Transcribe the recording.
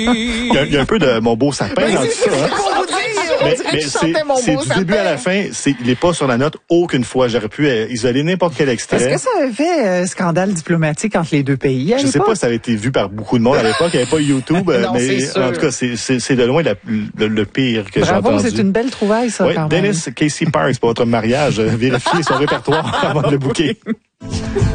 Il y a un peu de Mon beau sapin dans tout ça. Hein? Mais c'est du début à la fin. Il n'est pas sur la note aucune fois. J'aurais pu isoler n'importe quel extrait. Est-ce que ça avait fait scandale diplomatique entre les deux pays? Je sais pas si ça avait été vu par beaucoup de monde à l'époque. Il n'y avait pas YouTube. Non, mais en tout cas, c'est de loin le pire que j'ai entendu. Bravo, c'est une belle trouvaille, ça, quand même. Dennis Casey Parks pour votre mariage. Vérifiez son répertoire avant de le booker.